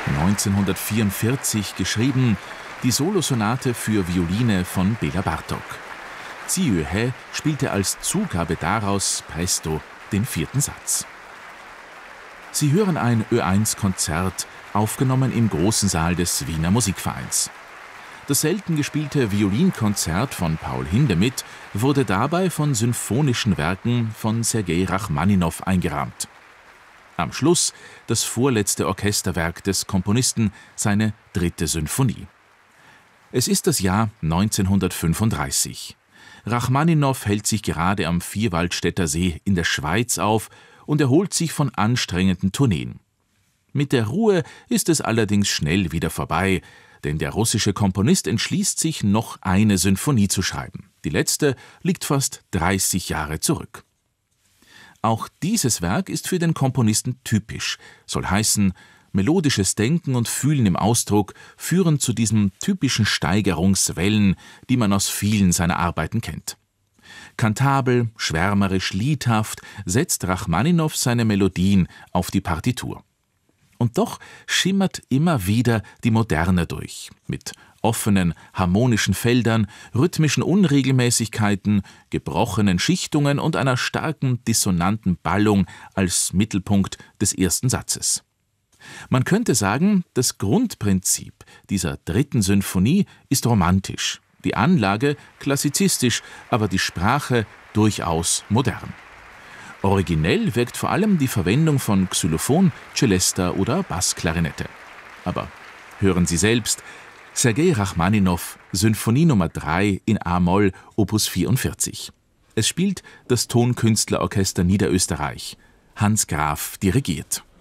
1944 geschrieben, die Solosonate für Violine von Bela Bartók. Ziyue spielte als Zugabe daraus presto den 4. Satz. Sie hören ein Ö1-Konzert, aufgenommen im großen Saal des Wiener Musikvereins. Das selten gespielte Violinkonzert von Paul Hindemith wurde dabei von symphonischen Werken von Sergei Rachmaninow eingerahmt. Am Schluss das vorletzte Orchesterwerk des Komponisten, seine 3. Symphonie. Es ist das Jahr 1935. Rachmaninow hält sich gerade am Vierwaldstätter See in der Schweiz auf und erholt sich von anstrengenden Tourneen. Mit der Ruhe ist es allerdings schnell wieder vorbei, denn der russische Komponist entschließt sich, noch eine Symphonie zu schreiben. Die letzte liegt fast 30 Jahre zurück. Auch dieses Werk ist für den Komponisten typisch, soll heißen, melodisches Denken und Fühlen im Ausdruck führen zu diesen typischen Steigerungswellen, die man aus vielen seiner Arbeiten kennt. Kantabel, schwärmerisch, liedhaft setzt Rachmaninow seine Melodien auf die Partitur. Und doch schimmert immer wieder die Moderne durch, mit offenen, harmonischen Feldern, rhythmischen Unregelmäßigkeiten, gebrochenen Schichtungen und einer starken, dissonanten Ballung als Mittelpunkt des 1. Satzes. Man könnte sagen, das Grundprinzip dieser 3. Symphonie ist romantisch, die Anlage klassizistisch, aber die Sprache durchaus modern. Originell wirkt vor allem die Verwendung von Xylophon, Celesta oder Bassklarinette. Aber hören Sie selbst, Sergei Rachmaninow, Symphonie Nummer 3 in a-Moll, Opus 44. Es spielt das Tonkünstlerorchester Niederösterreich. Hans Graf dirigiert.